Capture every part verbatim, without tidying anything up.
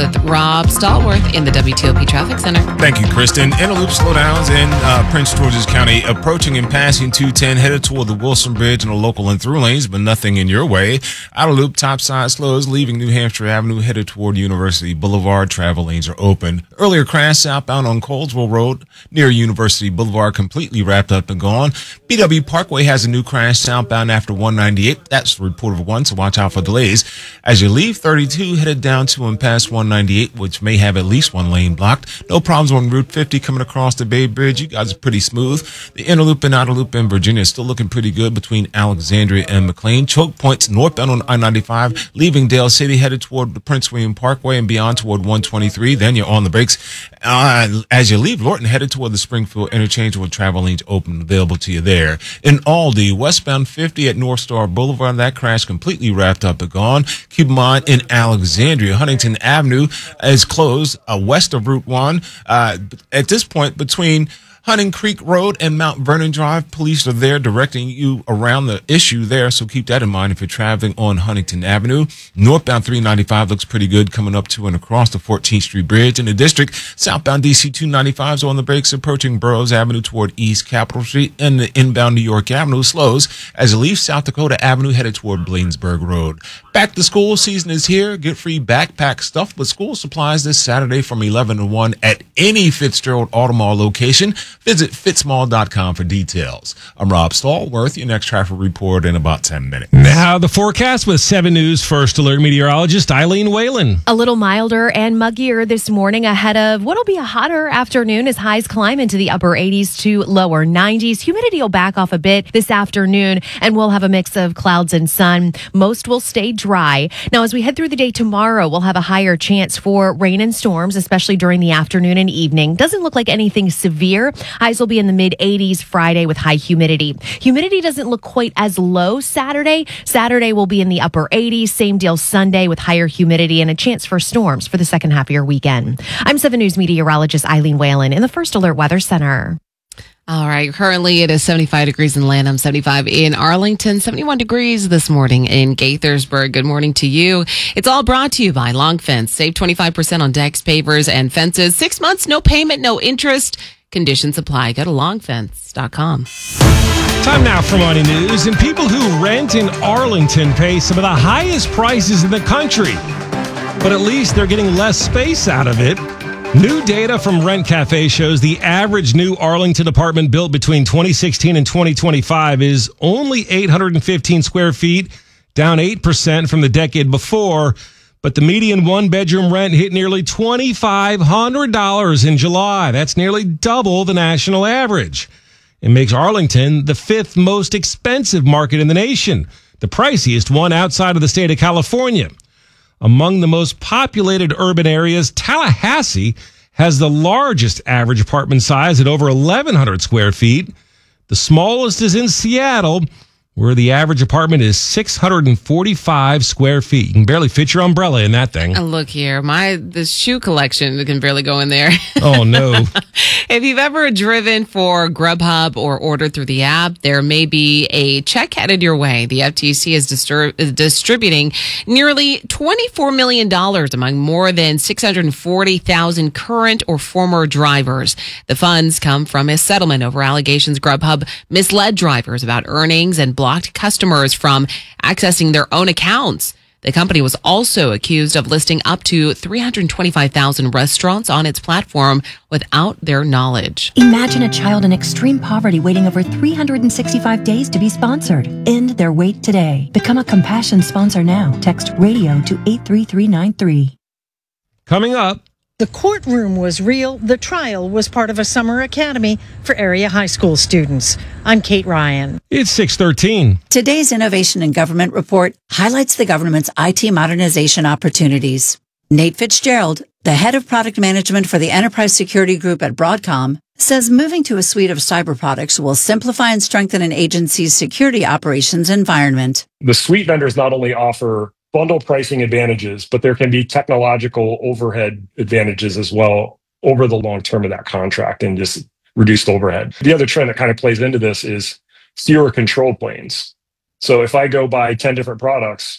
with Rob Stallworth in the W T O P Traffic Center. Thank you, Kristen. Interloop slowdowns in uh, Prince George's County, approaching and passing two ten, headed toward the Wilson Bridge and the local and through lanes, but nothing in your way. Outer loop topside slows, leaving New Hampshire Avenue, headed toward University Boulevard. Travel lanes are open. Earlier crash southbound on Colesville Road near University Boulevard, completely wrapped up and gone. B W Parkway has a new crash southbound after one ninety-eight. That's the report of one, so watch out for delays. As you leave thirty-two, headed down to and past one ninety-eight, which may have at least one lane blocked. No problems on Route fifty coming across the Bay Bridge. You guys are pretty smooth. The inner loop and outer loop in Virginia is still looking pretty good between Alexandria and McLean. Choke points northbound on I ninety-five, leaving Dale City, headed toward the Prince William Parkway and beyond toward one twenty-three. Then you're on the brakes. Uh, as you leave Lorton, headed toward the Springfield interchange with travel lanes open available to you there. In Aldi, westbound fifty at North Star Boulevard, that crash completely wrapped up and gone. Keep in mind, in Alexandria, Huntington Avenue is closed uh, west of Route one. Uh, at this point, between Hunting Creek Road and Mount Vernon Drive, police are there directing you around the issue there, so keep that in mind if you're traveling on Huntington Avenue. Northbound three ninety-five looks pretty good coming up to and across the fourteenth Street Bridge. In the district, southbound D C two ninety-five is on the brakes, approaching Burroughs Avenue toward East Capitol Street, and the inbound New York Avenue slows as you leave South Dakota Avenue, headed toward Bladensburg Road. Back to school season is here. Get free backpack stuff with school supplies this Saturday from eleven to one at any Fitzgerald Automall location. Visit fitzmall dot com for details. I'm Rob Stallworth, your next traffic report in about ten minutes. Now the forecast with seven News First Alert meteorologist Eileen Whalen. A little milder and muggier this morning ahead of what'll be a hotter afternoon as highs climb into the upper eighties to lower nineties. Humidity will back off a bit this afternoon, and we'll have a mix of clouds and sun. Most will stay dry. Now, as we head through the day tomorrow, we'll have a higher chance for rain and storms, especially during the afternoon and evening. Doesn't look like anything severe. Highs will be in the mid eighties Friday with high humidity. Humidity doesn't look quite as low Saturday. Saturday will be in the upper eighties. Same deal Sunday with higher humidity and a chance for storms for the second half of your weekend. I'm seven News meteorologist Eileen Whalen in the First Alert Weather Center. All right. Currently, it is seventy-five degrees in Lanham, seventy-five in Arlington, seventy-one degrees this morning in Gaithersburg. Good morning to you. It's all brought to you by Long Fence. Save twenty-five percent on decks, pavers, and fences. Six months, no payment, no interest. Conditions apply. Go to long fence dot com. Time now for Money News. And people who rent in Arlington pay some of the highest prices in the country. But at least they're getting less space out of it. New data from Rent Cafe shows the average new Arlington apartment built between twenty sixteen and twenty twenty-five is only eight hundred fifteen square feet, down eight percent from the decade before. But the median one-bedroom rent hit nearly two thousand five hundred dollars in July. That's nearly double the national average. It makes Arlington the fifth most expensive market in the nation, the priciest one outside of the state of California. Among the most populated urban areas, Tallahassee has the largest average apartment size at over eleven hundred square feet. The smallest is in Seattle, where the average apartment is six hundred forty-five square feet. You can barely fit your umbrella in that thing. Oh, look here. My the shoe collection can barely go in there. Oh, no. If you've ever driven for Grubhub or ordered through the app, there may be a check headed your way. The F T C is, distur- is distributing nearly twenty-four million dollars among more than six hundred forty thousand current or former drivers. The funds come from a settlement over allegations Grubhub misled drivers about earnings and blocked customers from accessing their own accounts. The company was also accused of listing up to three hundred twenty-five thousand restaurants on its platform without their knowledge. Imagine a child in extreme poverty waiting over three hundred sixty-five days to be sponsored. End their wait today. Become a Compassion sponsor now. Text radio to eight three three nine three. Coming up. The courtroom was real. The trial was part of a summer academy for area high school students. I'm Kate Ryan. It's six thirteen. Today's Innovation in Government report highlights the government's I T modernization opportunities. Nate Fitzgerald, the head of product management for the Enterprise Security Group at Broadcom, says moving to a suite of cyber products will simplify and strengthen an agency's security operations environment. The suite vendors not only offer bundle pricing advantages, but there can be technological overhead advantages as well over the long term of that contract and just reduced overhead. The other trend that kind of plays into this is fewer control planes. So if I go buy ten different products,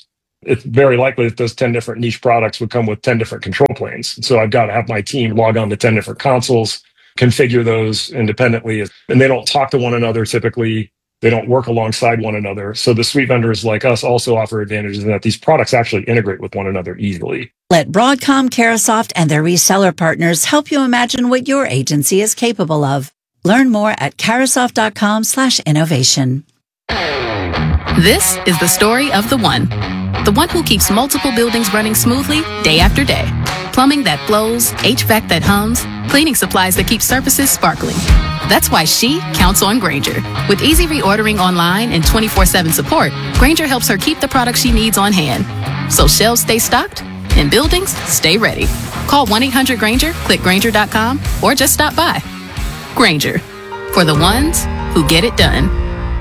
it's very likely that those ten different niche products would come with ten different control planes. So I've got to have my team log on to ten different consoles, configure those independently, and they don't talk to one another typically. They don't work alongside one another. So the suite vendors like us also offer advantages in that these products actually integrate with one another easily. Let Broadcom, Carahsoft, and their reseller partners help you imagine what your agency is capable of. Learn more at Carahsoft.com slash innovation. This is the story of the one. The one who keeps multiple buildings running smoothly day after day. Plumbing that flows, H V A C that hums, cleaning supplies that keep surfaces sparkling. That's why she counts on Grainger. With easy reordering online and twenty-four seven support, Grainger helps her keep the products she needs on hand. So shelves stay stocked and buildings stay ready. Call one eight hundred Grainger, click Grainger dot com, or just stop by. Grainger, for the ones who get it done.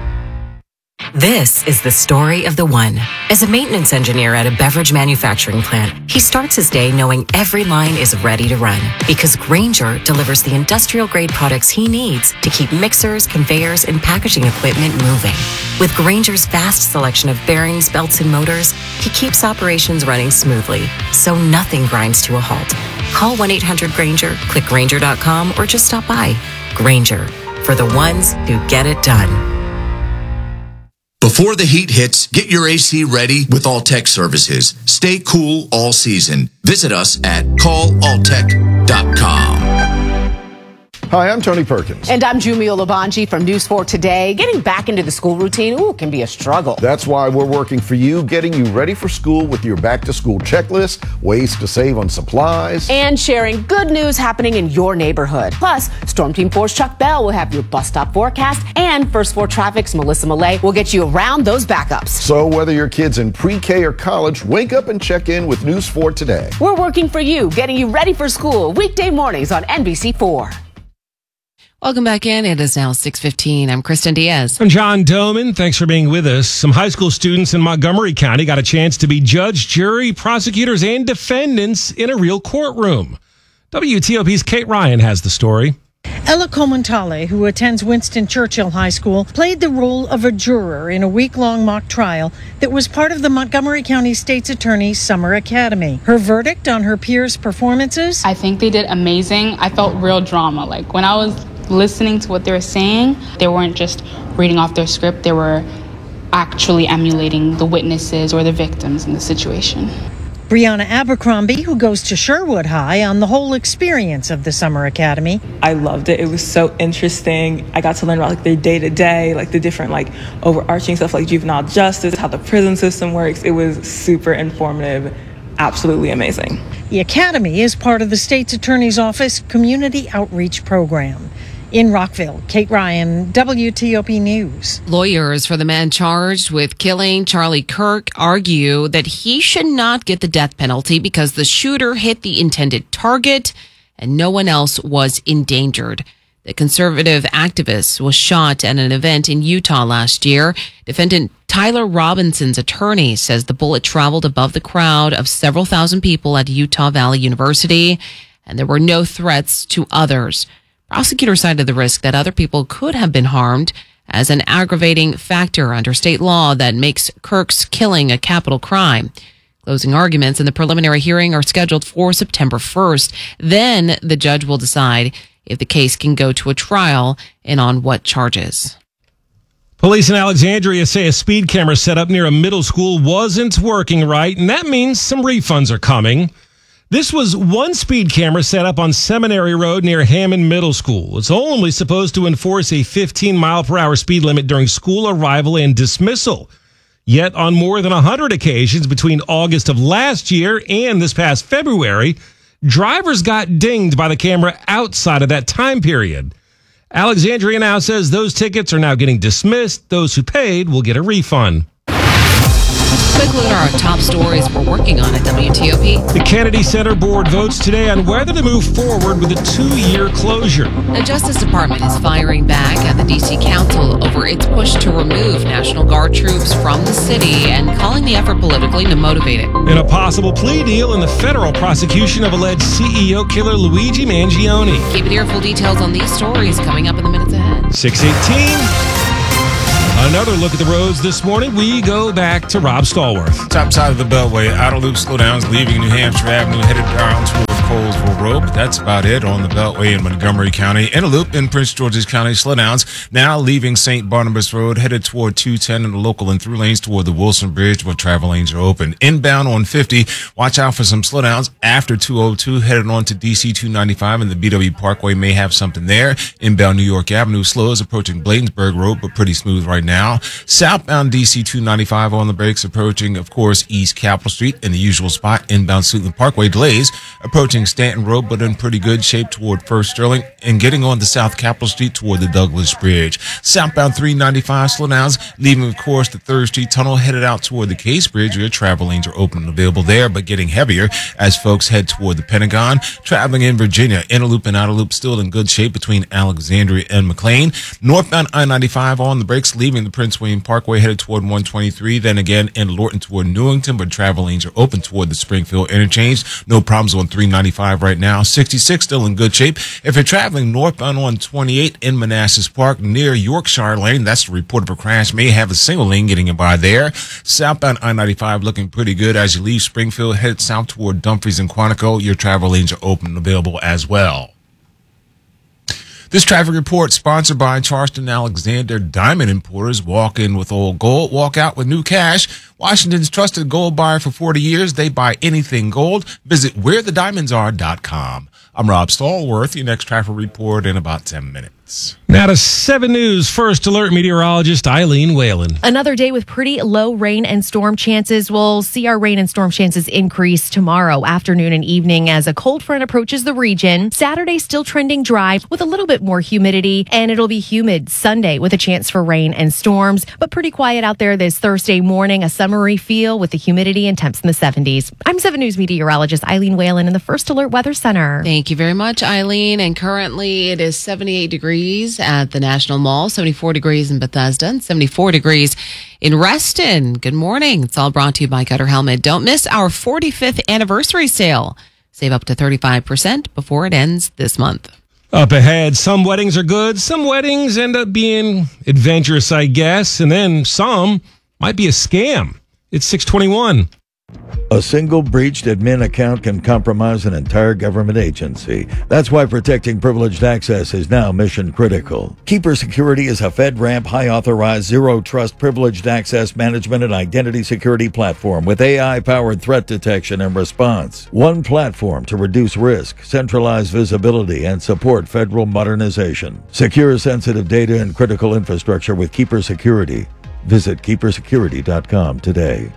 This is the story of the one. As a maintenance engineer at a beverage manufacturing plant, he starts his day knowing every line is ready to run because Grainger delivers the industrial-grade products he needs to keep mixers, conveyors, and packaging equipment moving. With Grainger's vast selection of bearings, belts, and motors, he keeps operations running smoothly, so nothing grinds to a halt. Call one eight hundred Grainger, click Grainger dot com, or just stop by. Grainger, for the ones who get it done. Before the heat hits, get your A C ready with Alltech Services. Stay cool all season. Visit us at call alltech dot com. Hi, I'm Tony Perkins. And I'm Jumio Labanji from News four Today. Getting back into the school routine, ooh, can be a struggle. That's why we're working for you, getting you ready for school with your back-to-school checklist, ways to save on supplies, and sharing good news happening in your neighborhood. Plus, Storm Team four's Chuck Bell will have your bus stop forecast, and First four Traffic's Melissa Millay will get you around those backups. So whether your kid's in pre-K or college, wake up and check in with News four Today. We're working for you, getting you ready for school, weekday mornings on N B C four. Welcome back in. It is now six fifteen. I'm Kristen Diaz. I'm John Doman. Thanks for being with us. Some high school students in Montgomery County got a chance to be judge, jury, prosecutors, and defendants in a real courtroom. W T O P's Kate Ryan has the story. Ella Comantale, who attends Winston Churchill High School, played the role of a juror in a week-long mock trial that was part of the Montgomery County State's Attorney's Summer Academy. Her verdict on her peers' performances? I think they did amazing. I felt real drama. Like when I was listening to what they were saying, they weren't just reading off their script, they were actually emulating the witnesses or the victims in the situation. Brianna Abercrombie, who goes to Sherwood High, on the whole experience of the Summer Academy. I loved it. It was so interesting. I got to learn about like their day-to-day, like the different like overarching stuff like juvenile justice, how the prison system works. It was super informative, absolutely amazing. The Academy is part of the State's Attorney's Office Community Outreach Program. In Rockville, Kate Ryan, W T O P News. Lawyers for the man charged with killing Charlie Kirk argue that he should not get the death penalty because the shooter hit the intended target and no one else was endangered. The conservative activist was shot at an event in Utah last year. Defendant Tyler Robinson's attorney says the bullet traveled above the crowd of several thousand people at Utah Valley University and there were no threats to others. Prosecutors cited the risk that other people could have been harmed as an aggravating factor under state law that makes Kirk's killing a capital crime. Closing arguments in the preliminary hearing are scheduled for September first. Then the judge will decide if the case can go to a trial and on what charges. Police in Alexandria say a speed camera set up near a middle school wasn't working right, and that means some refunds are coming. This was one speed camera set up on Seminary Road near Hammond Middle School. It's only supposed to enforce a fifteen mile per hour speed limit during school arrival and dismissal. Yet on more than one hundred occasions between August of last year and this past February, drivers got dinged by the camera outside of that time period. Alexandria now says those tickets are now getting dismissed. Those who paid will get a refund. Quick look at our top stories we're working on at W T O P. The Kennedy Center Board votes today on whether to move forward with a two-year closure. The Justice Department is firing back at the D C Council over its push to remove National Guard troops from the city and calling the effort politically motivated. In a possible plea deal in the federal prosecution of alleged C E O killer Luigi Mangione. Keep it here. Full details on these stories coming up in the minutes ahead. six eighteen. Another look at the roads this morning. We go back to Rob Stallworth. Top side of the Beltway, outer loop slowdowns leaving New Hampshire Avenue headed down towards Colesville Road, but that's about it on the Beltway in Montgomery County. Inner loop in Prince George's County slowdowns now leaving Saint Barnabas Road headed toward two ten in the local and through lanes toward the Wilson Bridge where travel lanes are open. Inbound on fifty, watch out for some slowdowns after two oh two headed on to D C two ninety-five and the B W Parkway may have something there. Inbound New York Avenue slows approaching Bladensburg Road, but pretty smooth right now. Southbound D C two ninety-five on the brakes approaching, of course, East Capitol Street in the usual spot. Inbound Suitland Parkway delays approaching Stanton Road, but in pretty good shape toward First Sterling and getting on to South Capitol Street toward the Douglas Bridge. Southbound three ninety-five slowdowns, leaving, of course, the third Street Tunnel headed out toward the Case Bridge where travel lanes are open and available there, but getting heavier as folks head toward the Pentagon. Traveling in Virginia, inner loop and outer loop still in good shape between Alexandria and McLean. Northbound I ninety-five on the brakes, leaving the Prince William Parkway headed toward one twenty-three, then again in Lorton toward Newington, but travel lanes are open toward the Springfield interchange. No problems on three ninety-five right now. sixty-six still in good shape. If you're traveling northbound on twenty-eight in Manassas Park near Yorkshire Lane, that's the report of a crash. May have a single lane getting you by there. Southbound I ninety-five looking pretty good as you leave Springfield, head south toward Dumfries and Quantico. Your travel lanes are open and available as well. This traffic report sponsored by Charleston Alexander Diamond Importers. Walk in with old gold, walk out with new cash. Washington's trusted gold buyer for forty years. They buy anything gold. Visit where the diamonds are dot com. I'm Rob Stallworth. Your next traffic report in about ten minutes. Now to seven News First Alert meteorologist Eileen Whalen. Another day with pretty low rain and storm chances. We'll see our rain and storm chances increase tomorrow afternoon and evening as a cold front approaches the region. Saturday still trending dry with a little bit more humidity, and it'll be humid Sunday with a chance for rain and storms, but pretty quiet out there this Thursday morning. A summery feel with the humidity and temps in the seventies. I'm seven News meteorologist Eileen Whalen in the First Alert Weather Center. Thank you very much, Eileen. And currently it is seventy-eight degrees at the National Mall, seventy-four degrees in Bethesda, and seventy-four degrees in Reston. Good morning. It's all brought to you by Gutter Helmet. Don't miss our forty-fifth anniversary sale. Save up to thirty-five percent before it ends this month. Up ahead, some weddings are good, some weddings end up being adventurous, I guess, and then some might be a scam. It's six twenty-one. A single breached admin account can compromise an entire government agency. That's why protecting privileged access is now mission critical. Keeper Security is a FedRAMP high-authorized, zero-trust privileged access management and identity security platform with A I-powered threat detection and response. One platform to reduce risk, centralize visibility, and support federal modernization. Secure sensitive data and critical infrastructure with Keeper Security. Visit keeper security dot com today.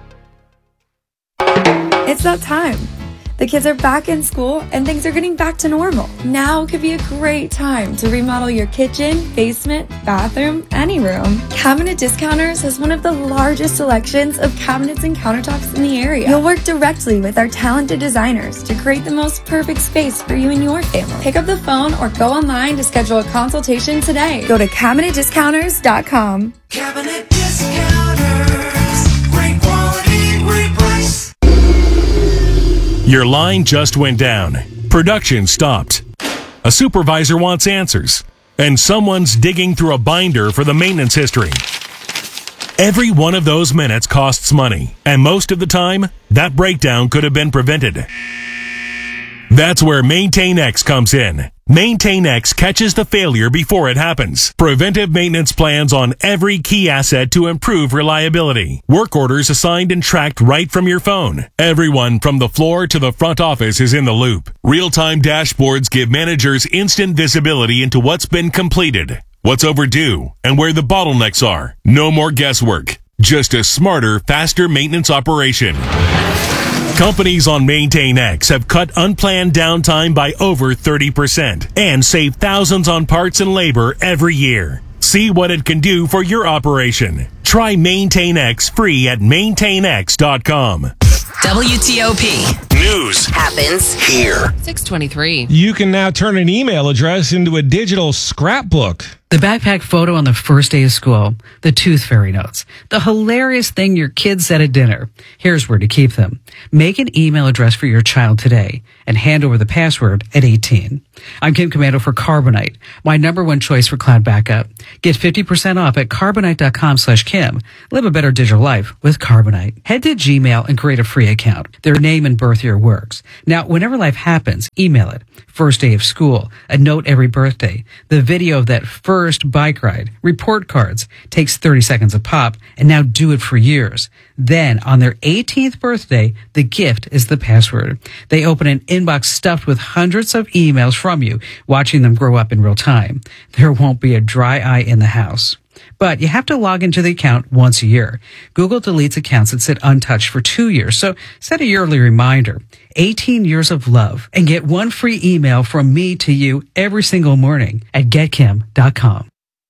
It's that time. The kids are back in school and things are getting back to normal. Now could be a great time to remodel your kitchen, basement, bathroom, any room. Cabinet Discounters has one of the largest selections of cabinets and countertops in the area. You'll work directly with our talented designers to create the most perfect space for you and your family. Pick up the phone or go online to schedule a consultation today. Go to cabinet discounters dot com. Cabinet Discounters. Great quality, great price. Your line just went down. Production stopped. A supervisor wants answers. And someone's digging through a binder for the maintenance history. Every one of those minutes costs money. And most of the time, that breakdown could have been prevented. That's where MaintainX comes in. MaintainX catches the failure before it happens. Preventive maintenance plans on every key asset to improve reliability. Work orders assigned and tracked right from your phone. Everyone from the floor to the front office is in the loop. Real-time dashboards give managers instant visibility into what's been completed, what's overdue, and where the bottlenecks are. No more guesswork. Just a smarter, faster maintenance operation. Companies on MaintainX have cut unplanned downtime by over thirty percent and save thousands on parts and labor every year. See what it can do for your operation. Try MaintainX free at maintain x dot com. W T O P. News happens here. six twenty-three. You can now turn an email address into a digital scrapbook. The backpack photo on the first day of school, the tooth fairy notes, the hilarious thing your kids said at dinner. Here's where to keep them. Make an email address for your child today and hand over the password at eighteen. I'm Kim Commando for Carbonite, my number one choice for cloud backup. Get fifty percent off at carbonite.com slash Kim. Live a better digital life with Carbonite. Head to Gmail and create a free account. Their name and birth year works. Now, whenever life happens, email it. First day of school, a note every birthday, the video of that first bike ride, report cards, takes thirty seconds a pop, and now do it for years. Then, on their eighteenth birthday, the gift is the password. They open an inbox stuffed with hundreds of emails from you, watching them grow up in real time. There won't be a dry eye in the house. But you have to log into the account once a year. Google deletes accounts that sit untouched for two years, so set a yearly reminder. eighteen years of love, and get one free email from me to you every single morning at get kim dot com.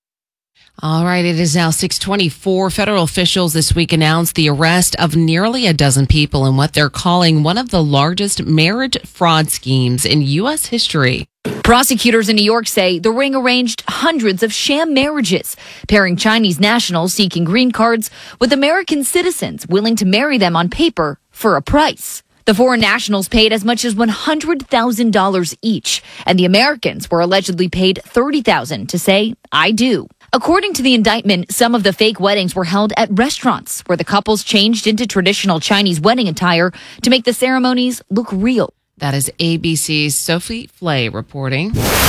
All right, it is now six twenty-four. Federal officials this week announced the arrest of nearly a dozen people in what they're calling one of the largest marriage fraud schemes in U S history. Prosecutors in New York say the ring arranged hundreds of sham marriages, pairing Chinese nationals seeking green cards with American citizens willing to marry them on paper for a price. The foreign nationals paid as much as one hundred thousand dollars each, and the Americans were allegedly paid thirty thousand dollars to say, I do. According to the indictment, some of the fake weddings were held at restaurants where the couples changed into traditional Chinese wedding attire to make the ceremonies look real. That is A B C's Sophie Flay reporting.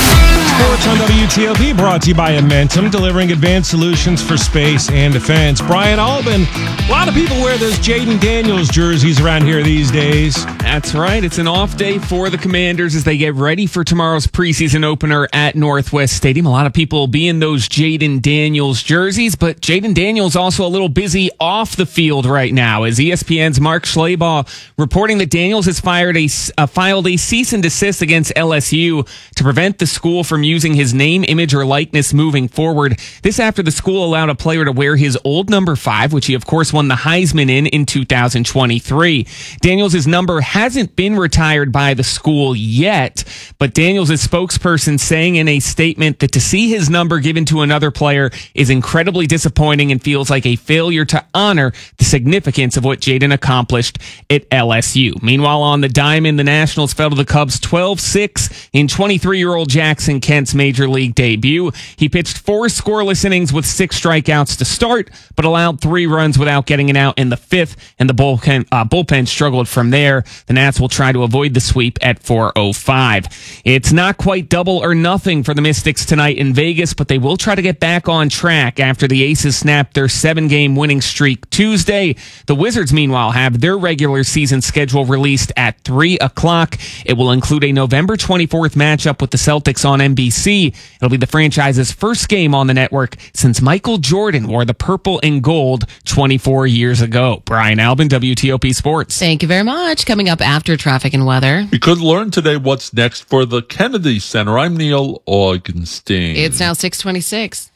Sports on W T O P brought to you by Amentum, delivering advanced solutions for space and defense. Brian Albin, a lot of people wear those Jaden Daniels jerseys around here these days. That's right. It's an off day for the Commanders as they get ready for tomorrow's preseason opener at Northwest Stadium. A lot of people will be in those Jaden Daniels jerseys, but Jaden Daniels also a little busy off the field right now as E S P N's Mark Schlabach reporting that Daniels has fired a, uh, filed a cease and desist against L S U to prevent the school from using his name, image, or likeness moving forward. This after the school allowed a player to wear his old number five, which he of course won the Heisman in in two thousand twenty-three. Daniels' number hasn't been retired by the school yet, but Daniels' spokesperson saying in a statement that to see his number given to another player is incredibly disappointing and feels like a failure to honor the significance of what Jaden accomplished at L S U. Meanwhile, on the diamond, the Nationals fell to the Cubs twelve six in twenty-three-year-old Jackson Kent's major league debut. He pitched four scoreless innings with six strikeouts to start, but allowed three runs without getting an out in the fifth, and the bullpen, uh, bullpen struggled from there. The Nats will try to avoid the sweep at four oh five. It's not quite double or nothing for the Mystics tonight in Vegas, but they will try to get back on track after the Aces snapped their seven-game winning streak Tuesday. The Wizards, meanwhile, have their regular season schedule released at three o'clock. It will include a November twenty-fourth matchup with the Celtics on N B C. It'll be the franchise's first game on the network since Michael Jordan wore the purple and gold twenty-four years ago. Brian Albin, W T O P Sports. Thank you very much. Coming up after traffic and weather. We could learn today what's next for the Kennedy Center. I'm Neil Augenstein. It's now six twenty-six.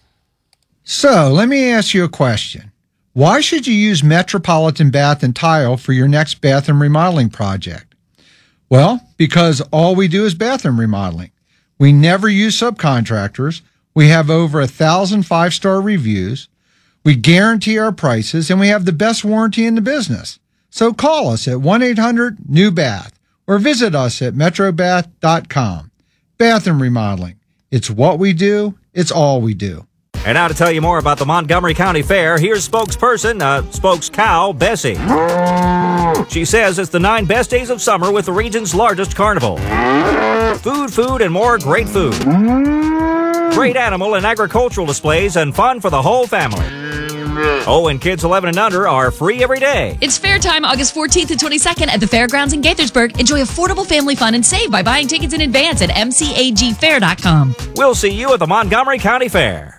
So, let me ask you a question. Why should you use Metropolitan Bath and Tile for your next bathroom remodeling project? Well, because all we do is bathroom remodeling. We never use subcontractors. We have over a thousand five-star reviews. We guarantee our prices, and we have the best warranty in the business. So call us at one eight hundred new bath or visit us at metro bath dot com. Bathroom remodeling. It's what we do. It's all we do. And now to tell you more about the Montgomery County Fair, here's spokesperson, uh, spokescow, Bessie. She says it's the nine best days of summer with the region's largest carnival. Food, food, and more great food. Great animal and agricultural displays and fun for the whole family. Oh, and kids eleven and under are free every day. It's fair time August fourteenth and twenty-second at the Fairgrounds in Gaithersburg. Enjoy affordable family fun and save by buying tickets in advance at m c a g fair dot com. We'll see you at the Montgomery County Fair.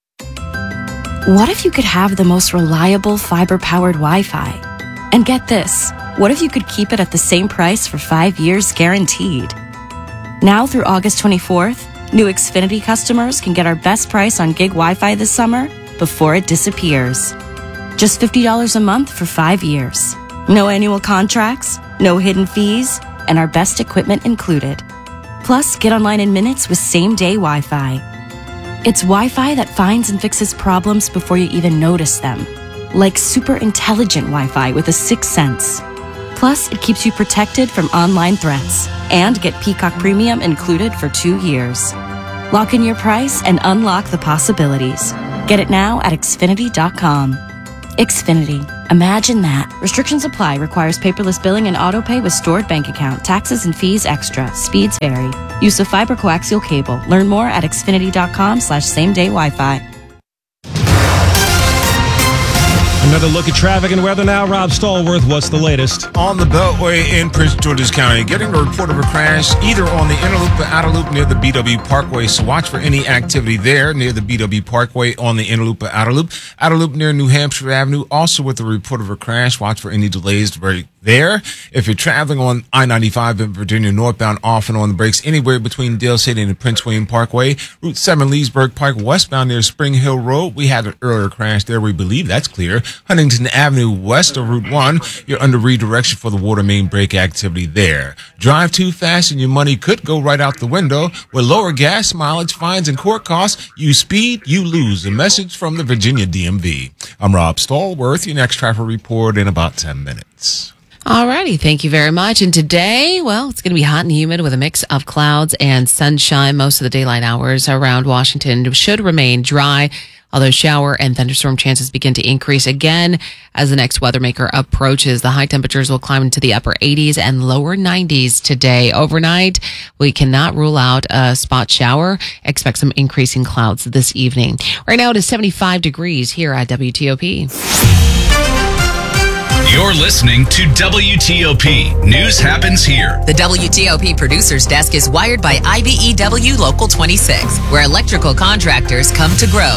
What if you could have the most reliable fiber-powered Wi-Fi? And get this, what if you could keep it at the same price for five years guaranteed? Now through August twenty-fourth, new Xfinity customers can get our best price on gig Wi-Fi this summer before it disappears. Just fifty dollars a month for five years. No annual contracts, no hidden fees, and our best equipment included. Plus, get online in minutes with same-day Wi-Fi. It's Wi-Fi that finds and fixes problems before you even notice them. Like super intelligent Wi-Fi with a sixth sense. Plus, it keeps you protected from online threats. And get Peacock Premium included for two years. Lock in your price and unlock the possibilities. Get it now at Xfinity dot com. Xfinity. Imagine that. Restrictions apply. Requires paperless billing and autopay with stored bank account. Taxes and fees extra. Speeds vary. Use of fiber coaxial cable. Learn more at Xfinity dot com slash same day Wi-Fi. Another look at traffic and weather now. Rob Stallworth, what's the latest? On the Beltway in Prince George's County, getting a report of a crash either on the inner loop or outer loop near the B W Parkway. So watch for any activity there near the B W Parkway on the inner loop or outer loop. Outer loop near New Hampshire Avenue, also with a report of a crash. Watch for any delays right there. If you're traveling on I ninety-five in Virginia northbound, off and on the brakes anywhere between Dale City and the Prince William Parkway. Route seven Leesburg Pike westbound near Spring Hill Road. We had an earlier crash there. We believe that's clear. Huntington Avenue west of Route one. You're under redirection for the water main break activity there. Drive too fast and your money could go right out the window. With lower gas mileage, fines, and court costs, you speed, you lose. A message from the Virginia D M V. I'm Rob Stallworth. Your next traffic report in about ten minutes. Alrighty, thank you very much. And today, well, it's going to be hot and humid with a mix of clouds and sunshine. Most of the daylight hours around Washington should remain dry, although shower and thunderstorm chances begin to increase again as the next weather maker approaches. The high temperatures will climb into the upper eighties and lower nineties today. Overnight, we cannot rule out a spot shower. Expect some increasing clouds this evening. Right now, it is seventy-five degrees here at W T O P. You're listening to W T O P. News happens here. The W T O P producer's desk is wired by I B E W Local twenty-six, where electrical contractors come to grow.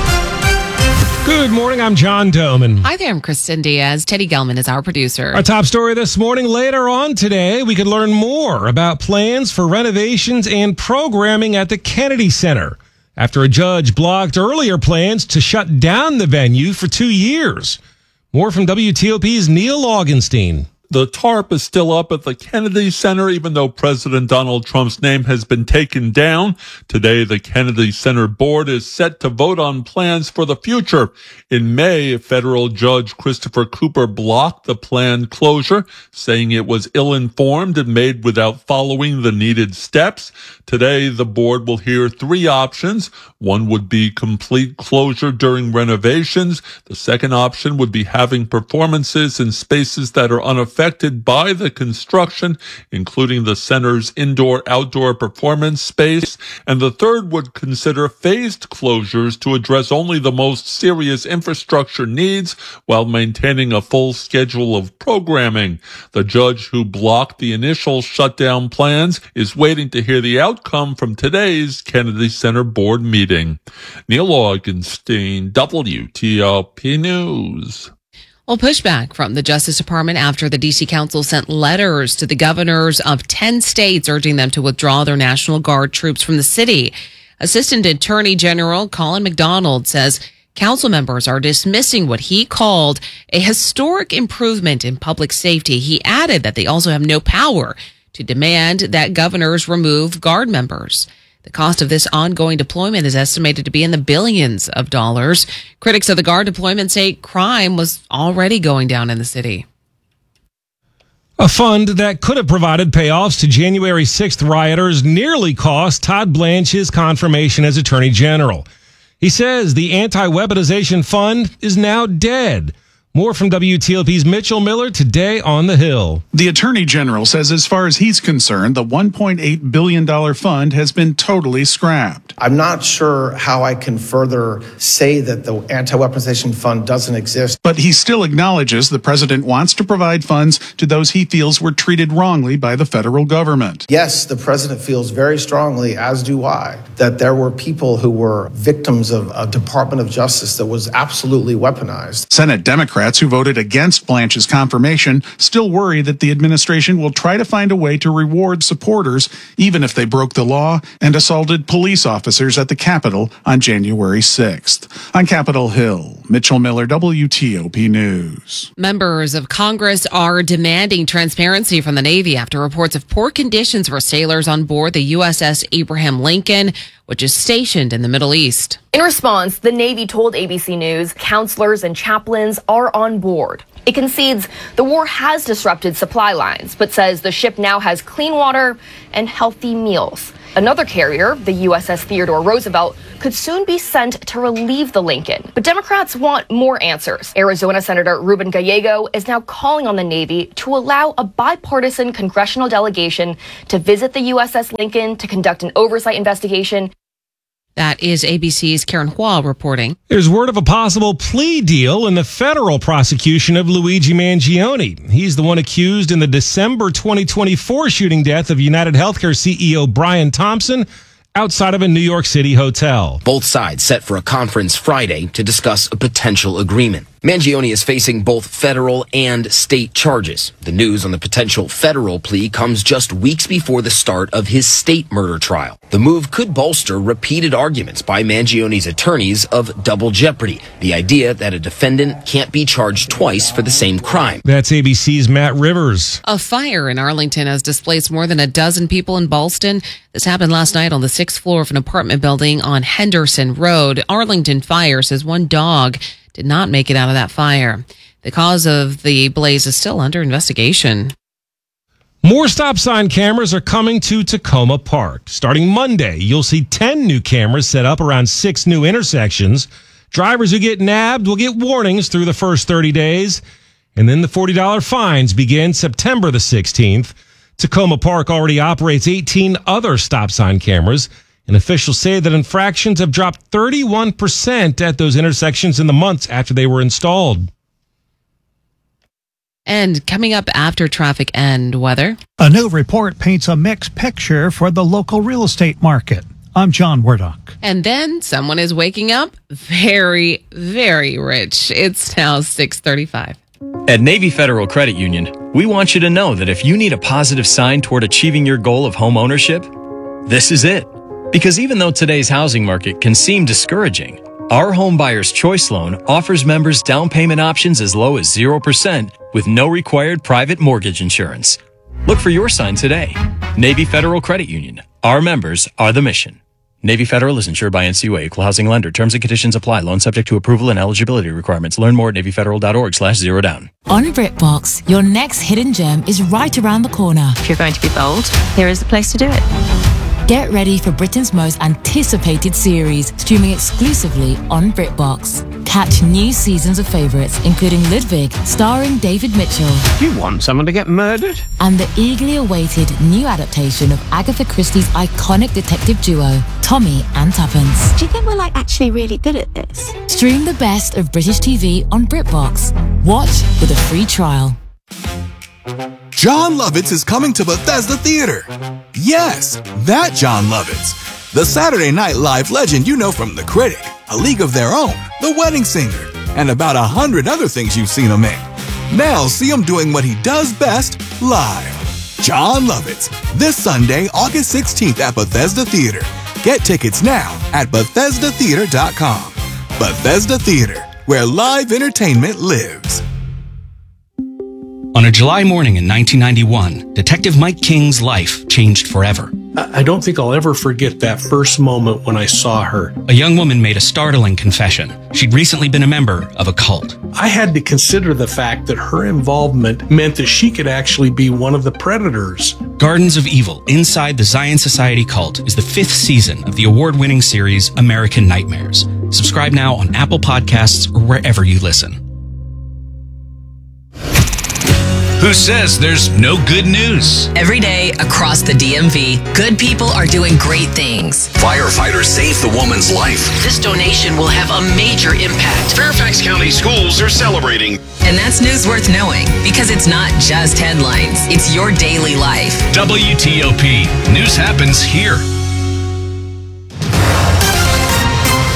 Good morning, I'm John Doman. Hi there, I'm Kristen Diaz. Teddy Gelman is our producer. Our top story this morning. Later on today, we could learn more about plans for renovations and programming at the Kennedy Center after a judge blocked earlier plans to shut down the venue for two years. More from W T O P's Neil Augenstein. The tarp is still up at the Kennedy Center, even though President Donald Trump's name has been taken down. Today, the Kennedy Center board is set to vote on plans for the future. In May, federal judge Christopher Cooper blocked the planned closure, saying it was ill-informed and made without following the needed steps. Today, the board will hear three options. One would be complete closure during renovations. The second option would be having performances in spaces that are unaffected affected by the construction, including the center's indoor-outdoor performance space. And the third would consider phased closures to address only the most serious infrastructure needs while maintaining a full schedule of programming. The judge who blocked the initial shutdown plans is waiting to hear the outcome from today's Kennedy Center board meeting. Neil Augenstein, W T O P News. Well, pushback from the Justice Department after the D C Council sent letters to the governors of ten states urging them to withdraw their National Guard troops from the city. Assistant Attorney General Colin McDonald says council members are dismissing what he called a historic improvement in public safety. He added that they also have no power to demand that governors remove Guard members. The cost of this ongoing deployment is estimated to be in the billions of dollars. Critics of the Guard deployment say crime was already going down in the city. A fund that could have provided payoffs to January sixth rioters nearly cost Todd Blanche his confirmation as Attorney General. He says the anti-weaponization fund is now dead. More from W T O P's Mitchell Miller today on the Hill. The Attorney General says as far as he's concerned, the one point eight billion dollars fund has been totally scrapped. I'm not sure how I can further say that the anti-weaponization fund doesn't exist. But he still acknowledges the president wants to provide funds to those he feels were treated wrongly by the federal government. Yes, the president feels very strongly, as do I, that there were people who were victims of a Department of Justice that was absolutely weaponized. Senate Democrats who voted against Blanche's confirmation still worry that the administration will try to find a way to reward supporters, even if they broke the law and assaulted police officers at the Capitol on January sixth. On Capitol Hill, Mitchell Miller, W T O P News. Members of Congress are demanding transparency from the Navy after reports of poor conditions for sailors on board the U S S Abraham Lincoln, which is stationed in the Middle East. In response, the Navy told A B C News counselors and chaplains are on board. It concedes the war has disrupted supply lines, but says the ship now has clean water and healthy meals. Another carrier, the U S S Theodore Roosevelt, could soon be sent to relieve the Lincoln. But Democrats want more answers. Arizona Senator Ruben Gallego is now calling on the Navy to allow a bipartisan congressional delegation to visit the U S S Lincoln to conduct an oversight investigation. That is A B C's Karen Hua reporting. There's word of a possible plea deal in the federal prosecution of Luigi Mangione. He's the one accused in the December twenty twenty-four shooting death of United Healthcare C E O Brian Thompson outside of a New York City hotel. Both sides set for a conference Friday to discuss a potential agreement. Mangione is facing both federal and state charges. The news on the potential federal plea comes just weeks before the start of his state murder trial. The move could bolster repeated arguments by Mangione's attorneys of double jeopardy, the idea that a defendant can't be charged twice for the same crime. That's A B C's Matt Rivers. A fire in Arlington has displaced more than a dozen people in Ballston. This happened last night on the sixth floor of an apartment building on Henderson Road. Arlington Fire says one dog did not make it out of that fire. The cause of the blaze is still under investigation. More stop sign cameras are coming to Tacoma Park. Starting Monday, you'll see ten new cameras set up around six new intersections. Drivers who get nabbed will get warnings through the first thirty days. And then the forty dollars fines begin September the sixteenth. Tacoma Park already operates eighteen other stop sign cameras. And officials say that infractions have dropped thirty-one percent at those intersections in the months after they were installed. And coming up after traffic and weather. A new report paints a mixed picture for the local real estate market. I'm John Wardock. And then someone is waking up very, very rich. It's now six thirty-five. At Navy Federal Credit Union, we want you to know that if you need a positive sign toward achieving your goal of home ownership, this is it. Because even though today's housing market can seem discouraging, our Home Buyer's Choice Loan offers members down payment options as low as zero percent with no required private mortgage insurance. Look for your sign today. Navy Federal Credit Union. Our members are the mission. Navy Federal is insured by N C U A, Equal Housing Lender. Terms and conditions apply. Loan subject to approval and eligibility requirements. Learn more at navy federal dot org slash zero down. On BritBox, your next hidden gem is right around the corner. If you're going to be bold, here is the place to do it. Get ready for Britain's most anticipated series, streaming exclusively on BritBox. Catch new seasons of favourites, including Ludwig, starring David Mitchell. You want someone to get murdered? And the eagerly awaited new adaptation of Agatha Christie's iconic detective duo, Tommy and Tuppence. Do you think we're like actually really good at this? Stream the best of British T V on BritBox. Watch with a free trial. Jon Lovitz is coming to Bethesda Theater. Yes, that Jon Lovitz. The Saturday Night Live legend you know from The Critic, A League of Their Own, The Wedding Singer, and about a hundred other things you've seen him in. Now see him doing what he does best, live. Jon Lovitz, this Sunday, August sixteenth at Bethesda Theater. Get tickets now at bethesda theater dot com. Bethesda Theater, where live entertainment lives. On a July morning in nineteen ninety-one, Detective Mike King's life changed forever. I don't think I'll ever forget that first moment when I saw her. A young woman made a startling confession. She'd recently been a member of a cult. I had to consider the fact that her involvement meant that she could actually be one of the predators. Gardens of Evil, Inside the Zion Society Cult is the fifth season of the award-winning series American Nightmares. Subscribe now on Apple Podcasts or wherever you listen. Who says there's no good news? Every day across the D M V, good people are doing great things. Firefighters saved the woman's life. This donation will have a major impact. Fairfax County schools are celebrating. And that's news worth knowing, because it's not just headlines. It's your daily life. W T O P. News happens here.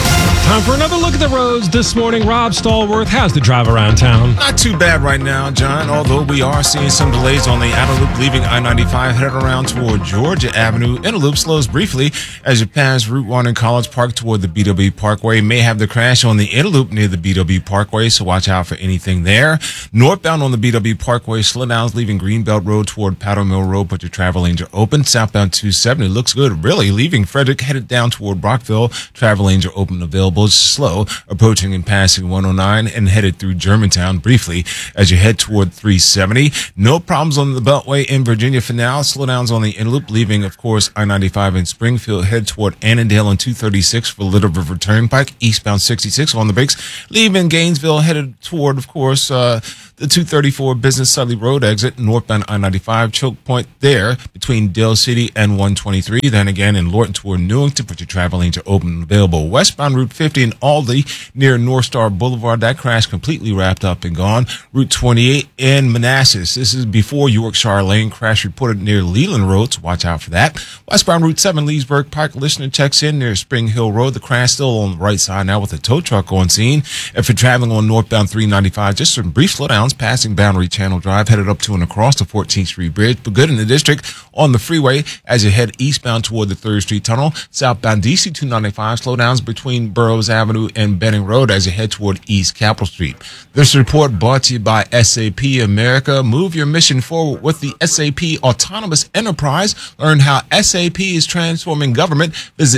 Time for another look at the roads this morning. Rob Stallworth, how's the drive around town? Not too bad right now, John, although we are seeing some delays on the outer loop leaving I ninety-five headed around toward Georgia Avenue. Inner loop slows briefly as you pass Route one in College Park toward the B W Parkway. May have the crash on the inner loop near the B W Parkway, so watch out for anything there. Northbound on the B W Parkway, slowdowns leaving Greenbelt Road toward Powder Mill Road, but your travel lanes are open. Southbound two seventy looks good, really, leaving Frederick headed down toward Brockville. Travel lanes are open, available. Slow, approaching and passing one oh nine and headed through Germantown briefly as you head toward three seventy. No problems on the Beltway in Virginia for now. Slowdowns on the inner loop, leaving, of course, I ninety-five in Springfield. Head toward Annandale on two thirty-six for Little River Turnpike. Eastbound sixty-six on the brakes, leaving Gainesville headed toward, of course, uh, the two thirty-four Business Sudley Road exit. Northbound I ninety-five choke point there between Dale City and one twenty-three. Then again in Lorton toward Newington, but your travel lanes are open and available. Westbound Route fifty in Aldi near North Star Boulevard. That crash completely wrapped up and gone. Route twenty-eight in Manassas. This is before Yorkshire Lane. Crash reported near Leland Road, so watch out for that. Westbound Route seven Leesburg Park. Listener checks in near Spring Hill Road. The crash still on the right side now with a tow truck on scene. If you're traveling on northbound three ninety-five, just some brief slowdowns passing Boundary Channel Drive, headed up to and across the fourteenth Street Bridge, but good in the district on the freeway as you head eastbound toward the third Street Tunnel. Southbound D C two ninety-five, slowdowns between Burroughs Avenue and Benning Road as you head toward East Capitol Street. This report brought to you by S A P America. Move your mission forward with the S A P Autonomous Enterprise. Learn how S A P is transforming government. Visit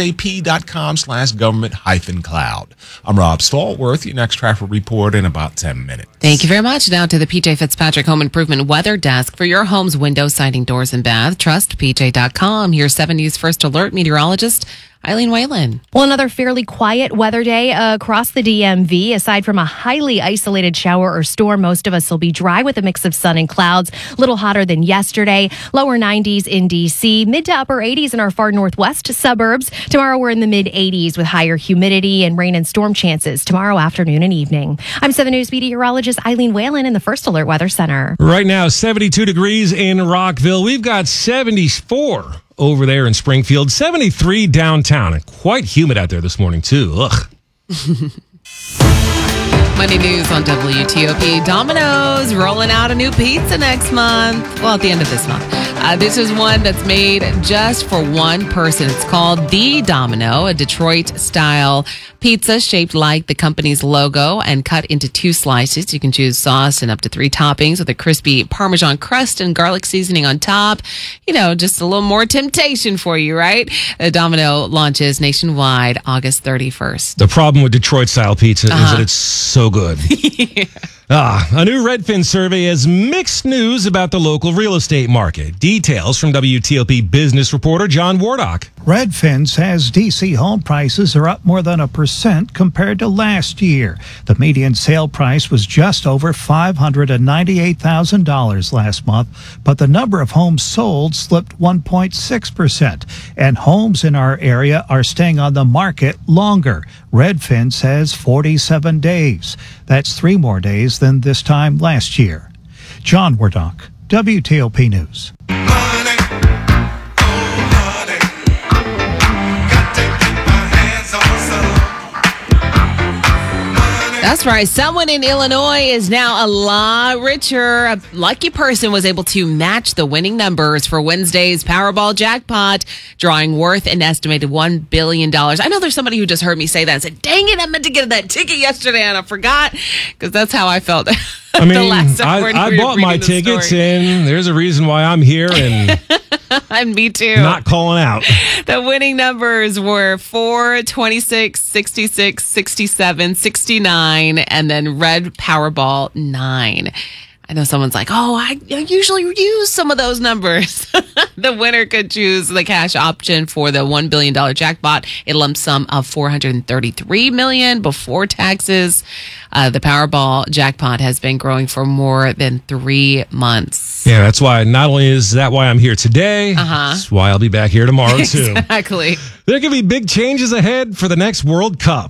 sap.com slash government hyphen cloud. I'm Rob Stallworth. Your next traffic report in about ten minutes. Thank you very much. Now to the P J Fitzpatrick Home Improvement Weather Desk for your home's window, siding, doors, and bath. Trust P J dot com. Here's seven News First Alert meteorologist Eileen Whalen. Well, another fairly quiet weather day across the D M V. Aside from a highly isolated shower or storm, most of us will be dry with a mix of sun and clouds. A little hotter than yesterday. Lower nineties in D C, mid to upper eighties in our far northwest suburbs. Tomorrow we're in the mid eighties with higher humidity and rain and storm chances tomorrow afternoon and evening. I'm seven News meteorologist Eileen Whalen in the First Alert Weather Center. Right now, seventy-two degrees in Rockville. We've got seventy-four over there in Springfield, seventy-three downtown, and quite humid out there this morning, too. Ugh. Money news on W T O P. Domino's rolling out a new pizza next month. Well, at the end of this month. Uh, this is one that's made just for one person. It's called The Domino, a Detroit-style pizza shaped like the company's logo and cut into two slices. You can choose sauce and up to three toppings with a crispy Parmesan crust and garlic seasoning on top. You know, just a little more temptation for you, right? The Domino launches nationwide August thirty-first. The problem with Detroit-style pizza Uh-huh. is that it's so good. Yeah. Ah, a new Redfin survey has mixed news about the local real estate market. Details from W T O P business reporter John Wardock. Redfin says D C home prices are up more than a percent compared to last year. The median sale price was just over five hundred ninety-eight thousand dollars last month, but the number of homes sold slipped one point six percent, and homes in our area are staying on the market longer. Redfin says forty-seven days. That's three more days than this time last year. John Wardock, W T O P News. That's right. Someone in Illinois is now a lot richer. A lucky person was able to match the winning numbers for Wednesday's Powerball jackpot, drawing worth an estimated one billion dollars. I know there's somebody who just heard me say that and said, dang it, I meant to get that ticket yesterday and I forgot, because that's how I felt. I mean, last time I, when I we were bought my reading the tickets, story. and there's a reason why I'm here and And me too. not calling out. The winning numbers were four, twenty-six, sixty-six, sixty-seven, sixty-nine, and then red Powerball nine. I know someone's like, oh, I, I usually use some of those numbers. The winner could choose the cash option for the one billion dollars jackpot, a lump sum of four hundred thirty-three million dollars before taxes. Uh, the Powerball jackpot has been growing for more than three months. Yeah, that's why, not only is that why I'm here today, Uh-huh. that's why I'll be back here tomorrow, too. Exactly. There could be big changes ahead for the next World Cup.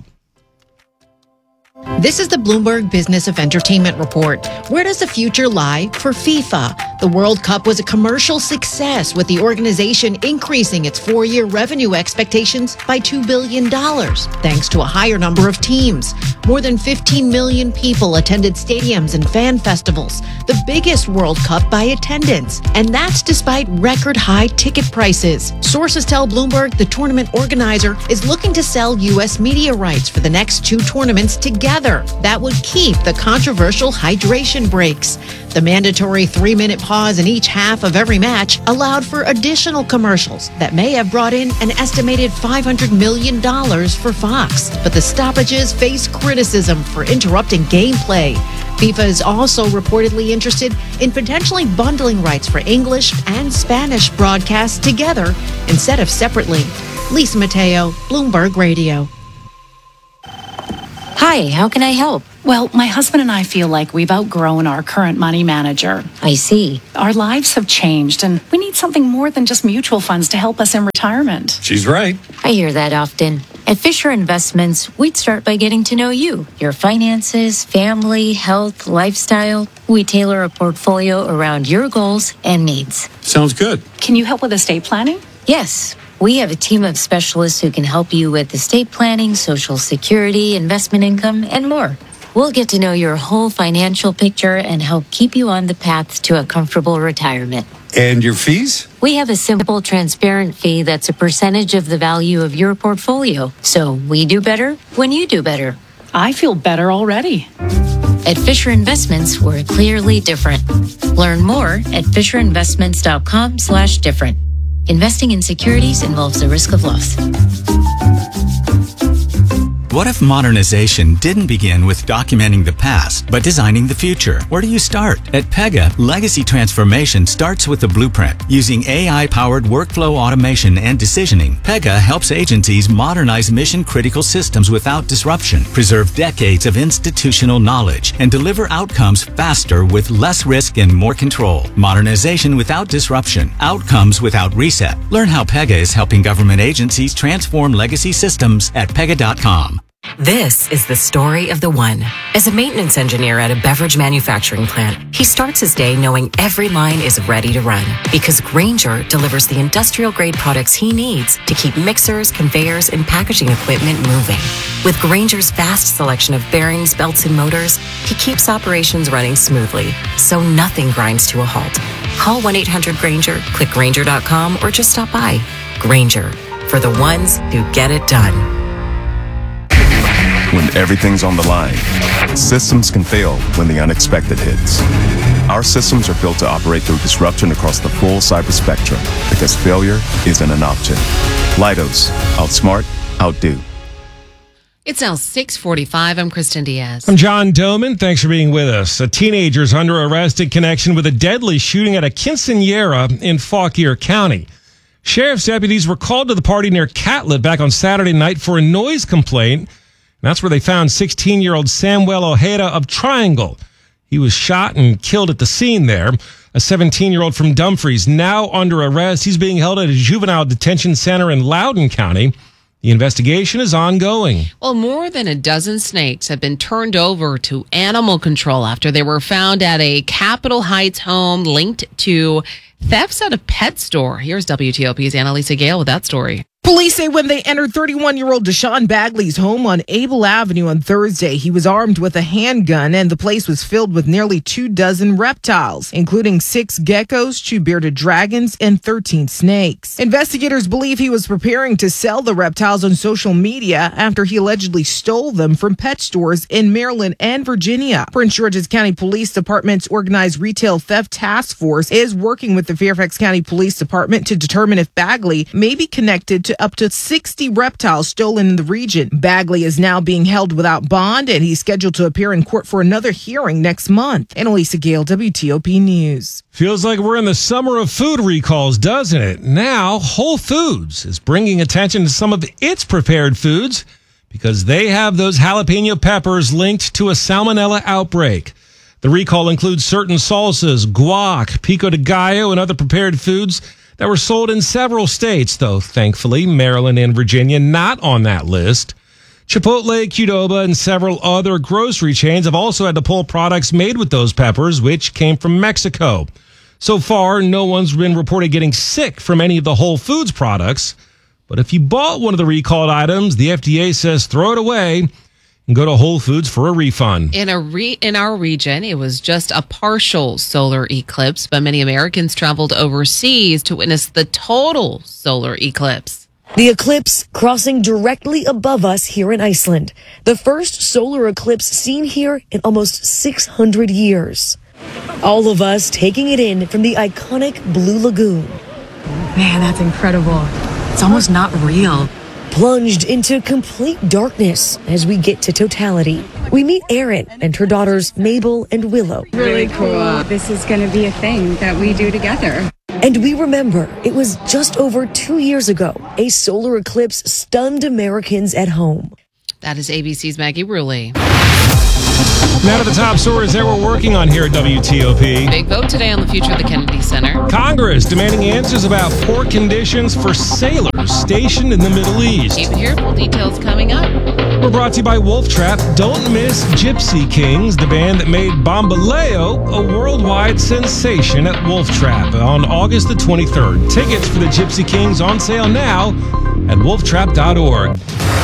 This is the Bloomberg Business of Entertainment Report. Where does the future lie for FIFA? The World Cup was a commercial success, with the organization increasing its four-year revenue expectations by two billion dollars, thanks to a higher number of teams. More than fifteen million people attended stadiums and fan festivals, the biggest World Cup by attendance, and that's despite record-high ticket prices. Sources tell Bloomberg the tournament organizer is looking to sell U S media rights for the next two tournaments together. That would keep the controversial hydration breaks. The mandatory three-minute pause in each half of every match allowed for additional commercials that may have brought in an estimated five hundred million dollars for Fox. But the stoppages face criticism for interrupting gameplay. FIFA is also reportedly interested in potentially bundling rights for English and Spanish broadcasts together instead of separately. Lisa Mateo, Bloomberg Radio. Hi, how can I help? Well, my husband and I feel like we've outgrown our current money manager. I see. Our lives have changed, and we need something more than just mutual funds to help us in retirement. She's right. I hear that often. At Fisher Investments, we'd start by getting to know you, your finances, family, health, lifestyle. We tailor a portfolio around your goals and needs. Sounds good. Can you help with estate planning? Yes. We have a team of specialists who can help you with estate planning, Social Security, investment income, and more. We'll get to know your whole financial picture and help keep you on the path to a comfortable retirement. And your fees? We have a simple, transparent fee that's a percentage of the value of your portfolio. So we do better when you do better. I feel better already. At Fisher Investments, we're clearly different. Learn more at fisherinvestments.com slash different. Investing in securities involves the risk of loss. What if modernization didn't begin with documenting the past, but designing the future? Where do you start? At Pega, legacy transformation starts with the blueprint. Using A I-powered workflow automation and decisioning, Pega helps agencies modernize mission-critical systems without disruption, preserve decades of institutional knowledge, and deliver outcomes faster with less risk and more control. Modernization without disruption. Outcomes without reset. Learn how Pega is helping government agencies transform legacy systems at pega dot com. This is the story of the one. As a maintenance engineer at a beverage manufacturing plant, he starts his day knowing every line is ready to run because Grainger delivers the industrial-grade products he needs to keep mixers, conveyors, and packaging equipment moving. With Grainger's vast selection of bearings, belts, and motors, he keeps operations running smoothly, so nothing grinds to a halt. Call one eight hundred Grainger, click Grainger dot com, or just stop by. Grainger, for the ones who get it done. When everything's on the line, systems can fail when the unexpected hits. Our systems are built to operate through disruption across the full cyber spectrum because failure isn't an option. Leidos, outsmart, outdo. It's now six forty-five. I'm Kristen Diaz. I'm John Doman. Thanks for being with us. A teenager's under arrest in connection with a deadly shooting at a quinceañera in Fauquier County. Sheriff's deputies were called to the party near Catlett back on Saturday night for a noise complaint. That's where they found sixteen-year-old Samuel Ojeda of Triangle. He was shot and killed at the scene there. A seventeen-year-old from Dumfries now under arrest. He's being held at a juvenile detention center in Loudoun County. The investigation is ongoing. Well, more than a dozen snakes have been turned over to animal control after they were found at a Capitol Heights home linked to thefts at a pet store. Here's W T O P's Annalisa Gale with that story. Police say when they entered thirty-one-year-old Deshaun Bagley's home on Abel Avenue on Thursday, he was armed with a handgun, and the place was filled with nearly two dozen reptiles, including six geckos, two bearded dragons, and thirteen snakes. Investigators believe he was preparing to sell the reptiles on social media after he allegedly stole them from pet stores in Maryland and Virginia. Prince George's County Police Department's Organized Retail Theft Task Force is working with the Fairfax County Police Department to determine if Bagley may be connected to up to sixty reptiles stolen in the region. Bagley is now being held without bond, and he's scheduled to appear in court for another hearing next month. Annalisa Gale, W T O P News. Feels like we're in the summer of food recalls, doesn't it? Now, Whole Foods is bringing attention to some of its prepared foods because they have those jalapeno peppers linked to a salmonella outbreak. The recall includes certain salsas, guac, pico de gallo, and other prepared foods that were sold in several states, though thankfully Maryland and Virginia not on that list. Chipotle, Qdoba, and several other grocery chains have also had to pull products made with those peppers, which came from Mexico. So far, no one's been reported getting sick from any of the Whole Foods products. But if you bought one of the recalled items, the F D A says throw it away and go to Whole Foods for a refund. In a re- in our region, it was just a partial solar eclipse, but many Americans traveled overseas to witness the total solar eclipse. The eclipse crossing directly above us here in Iceland. The first solar eclipse seen here in almost six hundred years. All of us taking it in from the iconic Blue Lagoon. Man, that's incredible. It's almost not real. Plunged into complete darkness as we get to totality. We meet Erin and her daughters Mabel and Willow. Really cool. This is going to be a thing that we do together. And we remember it was just over two years ago, a solar eclipse stunned Americans at home. That is A B C's Maggie Rulli. Now to the top stories that we're working on here at W T O P. Big vote today on the future of the Kennedy Center. Congress demanding answers about poor conditions for sailors stationed in the Middle East. Keep it here. Full details coming up. We're brought to you by Wolf Trap. Don't miss Gypsy Kings, the band that made Bambaleo a worldwide sensation at Wolf Trap on August the twenty-third. Tickets for the Gypsy Kings on sale now at wolf trap dot org.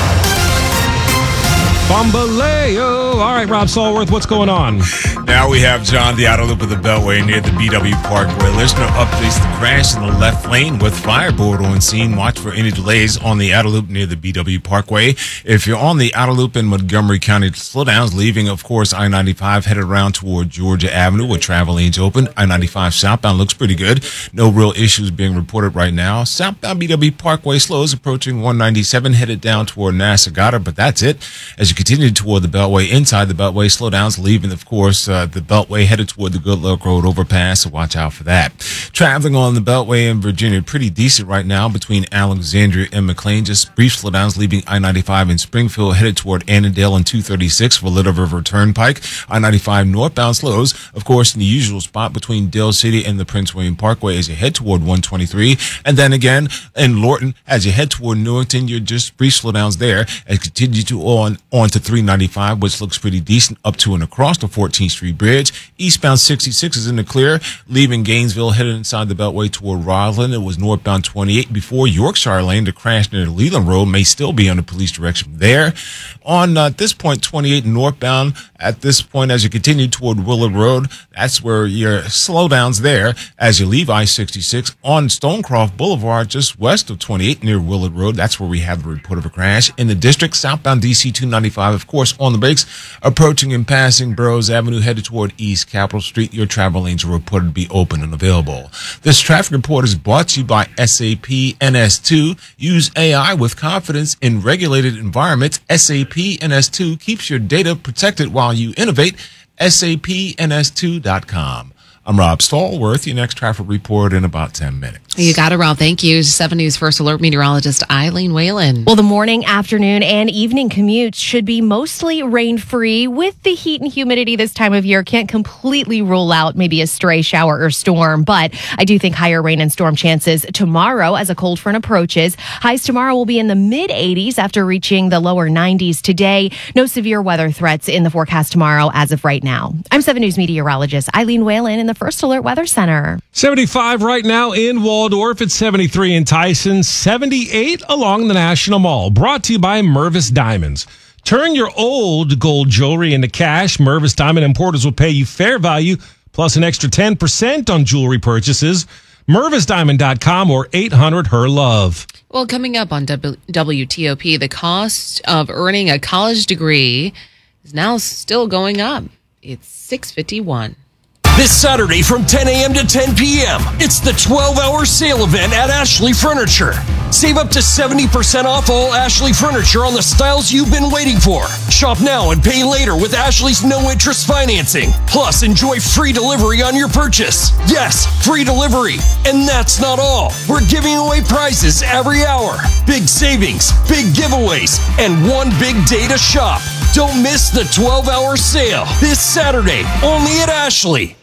Bambaleo. All right, Rob Stallworth, what's going on? Now we have John, the outer loop of the Beltway near the B W Parkway. Listener updates the crash in the left lane with Fireboard on scene. Watch for any delays on the outer loop near the B W Parkway. If you're on the outer loop in Montgomery County, slowdowns leaving, of course, I ninety-five headed around toward Georgia Avenue with travel lanes open. I ninety-five southbound looks pretty good. No real issues being reported right now. Southbound B W Parkway slows approaching one ninety-seven headed down toward Nasagata, but that's it. As you continue toward the Beltway, inside the Beltway, slowdowns leaving, of course, uh, the Beltway headed toward the Good Luck Road overpass, so watch out for that. Traveling on the Beltway in Virginia, pretty decent right now between Alexandria and McLean. Just brief slowdowns leaving I ninety-five in Springfield headed toward Annandale and two thirty-six for Little River Turnpike. I ninety-five northbound slows, of course, in the usual spot between Dale City and the Prince William Parkway as you head toward one twenty-three. And then again in Lorton, as you head toward Newington, you're just brief slowdowns there as you continue to on, on to three ninety-five, which looks pretty decent up to and across the fourteenth Street Bridge. Eastbound sixty-six is in the clear, leaving Gainesville headed inside the Beltway toward Roslyn. It was northbound twenty-eight before Yorkshire Lane. The crash near Leland Road may still be under police direction there. On uh, this point, twenty-eight northbound at this point as you continue toward Willard Road. That's where your slowdowns there as you leave I sixty-six on Stonecroft Boulevard just west of twenty-eight near Willard Road. That's where we have the report of a crash. In the district, southbound D C two ninety-five, of course, on the brakes, approaching and passing Burroughs Avenue headed toward East Capitol Street. Your travel lanes are reported to be open and available. This traffic report is brought to you by S A P N S two. Use A I with confidence in regulated environments. S A P N S two keeps your data protected while you innovate. S A P N S two dot com. I'm Rob Stallworth. Your next traffic report in about ten minutes. You got it, Rob. Thank you. seven News First Alert meteorologist Eileen Whalen. Well, the morning, afternoon, and evening commutes should be mostly rain-free. With the heat and humidity this time of year, can't completely rule out maybe a stray shower or storm, but I do think higher rain and storm chances tomorrow as a cold front approaches. Highs tomorrow will be in the mid eighties after reaching the lower nineties today. No severe weather threats in the forecast tomorrow as of right now. I'm seven News meteorologist Eileen Whalen in the First Alert Weather Center. seventy-five right now in Waldorf. It's seventy-three in Tyson, seventy-eight along the National Mall. Brought to you by Mervis Diamonds. Turn your old gold jewelry into cash. Mervis Diamond Importers will pay you fair value plus an extra ten percent on jewelry purchases. Mervis Diamond dot com or eight hundred her love. Well, coming up on W T O P, the cost of earning a college degree is now still going up. It's six fifty-one. This Saturday from ten a.m. to ten p.m., it's the twelve-hour sale event at Ashley Furniture. Save up to seventy percent off all Ashley Furniture on the styles you've been waiting for. Shop now and pay later with Ashley's no-interest financing. Plus, enjoy free delivery on your purchase. Yes, free delivery. And that's not all. We're giving away prizes every hour. Big savings, big giveaways, and one big day to shop. Don't miss the twelve-hour sale this Saturday, only at Ashley.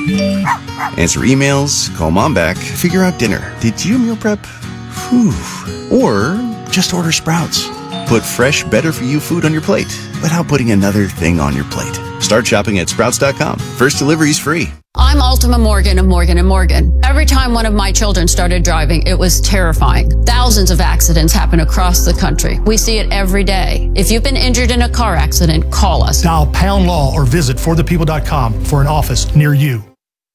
Answer emails, call mom back, figure out dinner. Did you meal prep? Whew. Or just order Sprouts. Put fresh, better-for-you food on your plate without putting another thing on your plate. Start shopping at Sprouts dot com. First delivery's free. I'm Ultima Morgan of Morgan and Morgan. Every time one of my children started driving, it was terrifying. Thousands of accidents happen across the country. We see it every day. If you've been injured in a car accident, call us. Dial pound law or visit for the people dot com for an office near you.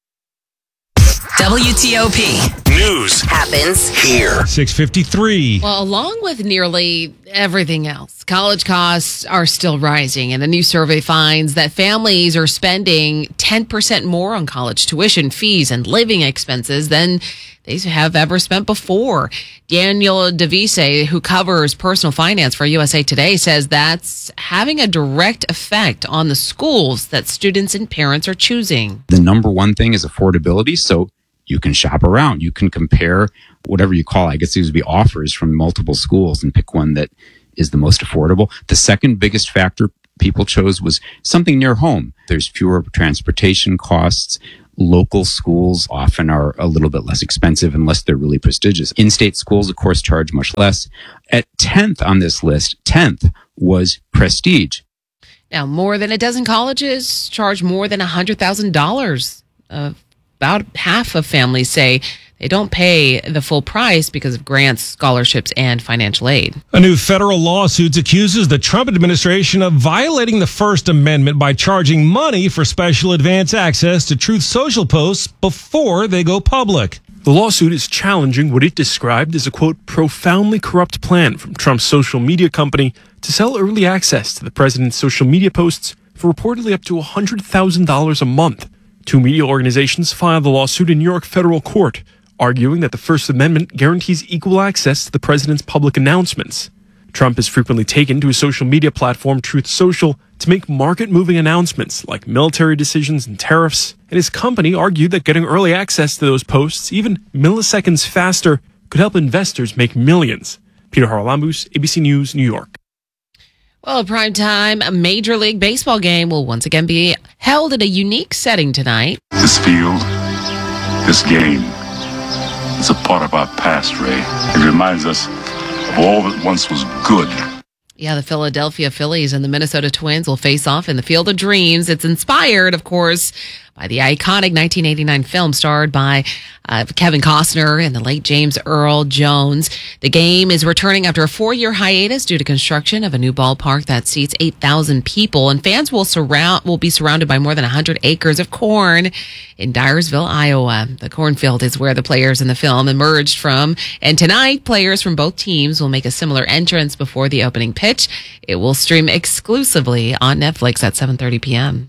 W T O P News happens here. six fifty-three. Well, along with nearly everything else, college costs are still rising, and a new survey finds that families are spending ten percent more on college tuition, fees, and living expenses than they have ever spent before. Daniel DeVise, who covers personal finance for U S A Today, says that's having a direct effect on the schools that students and parents are choosing. The number one thing is affordability, so you can shop around. You can compare whatever you call, I guess these would be offers from multiple schools, and pick one that is the most affordable. The second biggest factor people chose was something near home. There's fewer transportation costs. Local schools often are a little bit less expensive unless they're really prestigious. In-state schools, of course, charge much less. At tenth on this list, tenth was prestige. Now, more than a dozen colleges charge more than one hundred thousand dollars. Uh, about half of families say they don't pay the full price because of grants, scholarships, and financial aid. A new federal lawsuit accuses the Trump administration of violating the First Amendment by charging money for special advance access to Truth Social posts before they go public. The lawsuit is challenging what it described as a, quote, profoundly corrupt plan from Trump's social media company to sell early access to the president's social media posts for reportedly up to one hundred thousand dollars a month. Two media organizations filed the lawsuit in New York federal court, arguing that the First Amendment guarantees equal access to the president's public announcements. Trump has frequently taken to his social media platform Truth Social to make market-moving announcements like military decisions and tariffs, and his company argued that getting early access to those posts, even milliseconds faster, could help investors make millions. Peter Haralambous, A B C News, New York. Well, a primetime Major League Baseball game will once again be held in a unique setting tonight. This field, this game, is a part of our past, Ray. It reminds us of all that once was good. Yeah, the Philadelphia Phillies and the Minnesota Twins will face off in the Field of Dreams. It's inspired, of course, by the iconic nineteen eighty-nine film starred by uh, Kevin Costner and the late James Earl Jones. The game is returning after a four-year hiatus due to construction of a new ballpark that seats eight thousand people, and fans will surround will be surrounded by more than one hundred acres of corn in Dyersville, Iowa. The cornfield is where the players in the film emerged from, and tonight, players from both teams will make a similar entrance before the opening pitch. It will stream exclusively on Netflix at seven thirty p.m.